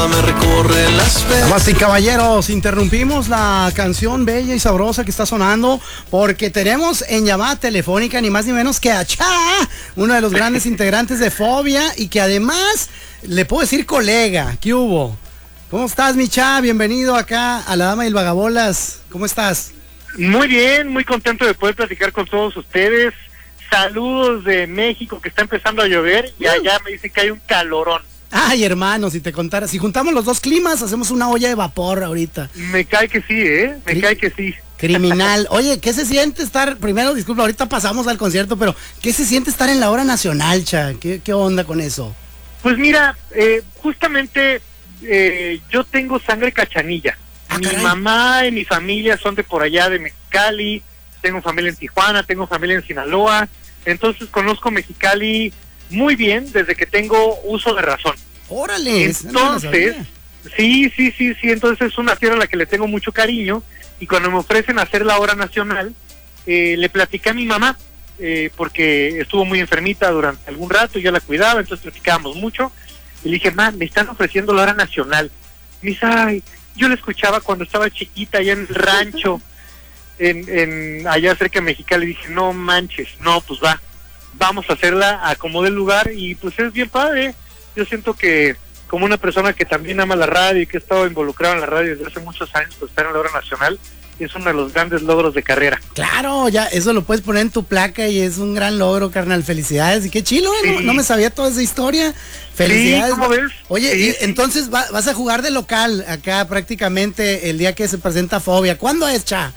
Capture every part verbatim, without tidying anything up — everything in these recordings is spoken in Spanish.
Me recorre las venas. Damas y caballeros, interrumpimos la canción bella y sabrosa que está sonando porque tenemos en llamada telefónica ni más ni menos que a Cha, uno de los grandes integrantes de Fobia y que además le puedo decir colega. ¿Qué hubo? ¿Cómo estás, mi Cha? Bienvenido acá a La Dama y el Vagabolas. ¿Cómo estás? Muy bien, muy contento de poder platicar con todos ustedes. Saludos de México, que está empezando a llover y allá me dicen que hay un calorón. Ay, hermano, si te contara, si juntamos los dos climas, hacemos una olla de vapor ahorita. Me cae que sí, ¿eh? Me Cri- cae que sí. Criminal. Oye, ¿qué se siente estar, primero, disculpa, ahorita pasamos al concierto, pero ¿qué se siente estar en la hora nacional, Cha? ¿Qué, qué onda con eso? Pues mira, eh, justamente eh, yo tengo sangre cachanilla. Ah, mi caray. mamá y mi familia son de por allá de Mexicali, tengo familia en Tijuana, tengo familia en Sinaloa, entonces conozco Mexicali muy bien desde que tengo uso de razón. Órale. Entonces, sí, sí, sí, sí, entonces es una tierra a la que le tengo mucho cariño y cuando me ofrecen hacer la hora nacional, eh, le platicé a mi mamá, eh, porque estuvo muy enfermita durante algún rato, yo la cuidaba, entonces platicábamos mucho, y le dije, ma, me están ofreciendo la hora nacional. Me dice, ay, yo la escuchaba cuando estaba chiquita allá en el rancho, en, en allá cerca de Mexicali, y dije, no manches, no, pues va, vamos a hacerla a como del lugar, y pues es bien padre. Yo siento que como una persona que también ama la radio y que ha estado involucrado en la radio desde hace muchos años, pues estar en la hora nacional es uno de los grandes logros de carrera. Claro, ya, eso lo puedes poner en tu placa y es un gran logro, carnal. Felicidades. Y qué chilo, ¿eh? No, Sí. no me sabía toda esa historia. Felicidades. Sí, ¿cómo ves? Oye, Sí, y sí. entonces va- vas a jugar de local acá prácticamente el día que se presenta Fobia. ¿Cuándo es, Cha?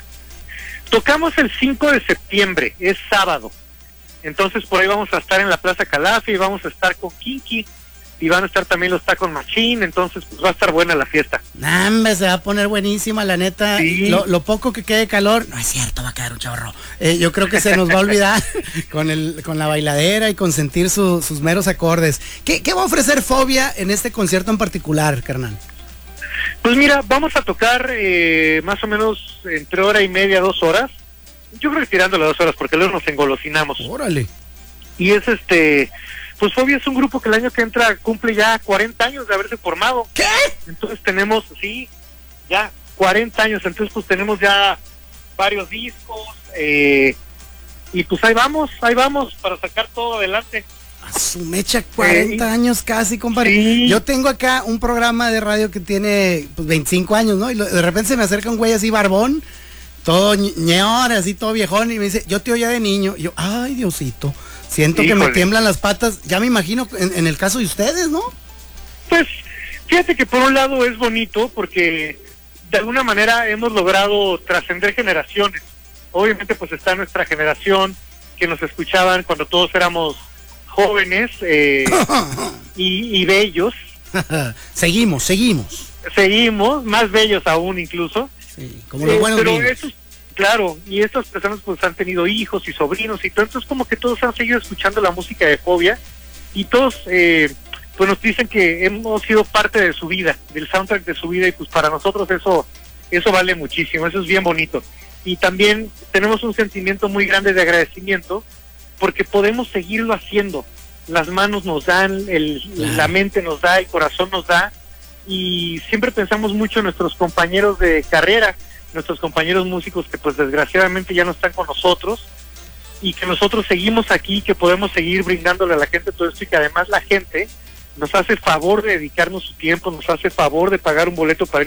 Tocamos el cinco de septiembre, es sábado. Entonces por ahí vamos a estar en la Plaza Calafi y vamos a estar con Kinky y van a estar también los Tacos Machine, entonces pues va a estar buena la fiesta. Nambe, se va a poner buenísima, la neta. Sí. Lo, lo poco que quede calor, no es cierto, va a quedar un chorro. Eh, yo creo que se nos va a olvidar con el con la bailadera y con sentir su- sus meros acordes. ¿Qué, ¿Qué va a ofrecer Fobia en este concierto en particular, carnal? Pues mira, vamos a tocar eh, más o menos entre hora y media, dos horas. Yo creo que tirando las dos horas porque luego nos engolosinamos. Órale. Y es este, pues Fobia es un grupo que el año que entra cumple ya cuarenta años de haberse formado. ¿Qué? Entonces tenemos, sí, ya cuarenta años, entonces pues tenemos ya varios discos, eh, y pues ahí vamos, ahí vamos para sacar todo adelante. A su mecha, cuarenta Sí. años casi, compadre. Sí. Yo tengo acá un programa de radio que tiene pues, veinticinco años, ¿no? Y lo- de repente se me acerca un güey así barbón, todo ñe- ñeor, así todo viejón, y me dice, yo te oía de niño. Y yo, ay, Diosito, siento que me Híjole. tiemblan las patas. Ya me imagino en, en el caso de ustedes, ¿no? Pues fíjate que por un lado es bonito porque de alguna manera hemos logrado trascender generaciones. Obviamente pues está nuestra generación que nos escuchaban cuando todos éramos jóvenes eh, y, y bellos. seguimos, seguimos. Seguimos, más bellos aún incluso. Sí, como los Eh, buenos pero vinos. esos, claro, y estas personas pues han tenido hijos y sobrinos y todo, entonces como que todos han seguido escuchando la música de Fobia y todos eh, pues nos dicen que hemos sido parte de su vida, del soundtrack de su vida y pues para nosotros eso eso vale muchísimo, eso es bien bonito. Y también tenemos un sentimiento muy grande de agradecimiento porque podemos seguirlo haciendo. Las manos nos dan, el, Claro. la mente nos da, el corazón nos da y siempre pensamos mucho en nuestros compañeros de carrera, nuestros compañeros músicos que pues desgraciadamente ya no están con nosotros y que nosotros seguimos aquí, que podemos seguir brindándole a la gente todo esto y que además la gente nos hace favor de dedicarnos su tiempo, nos hace favor de pagar un boleto para